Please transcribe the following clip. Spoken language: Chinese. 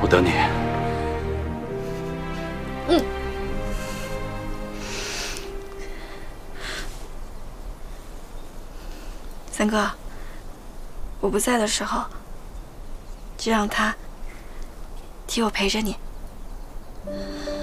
我等你。 嗯。三哥，我不在的时候，就让他替我陪着你。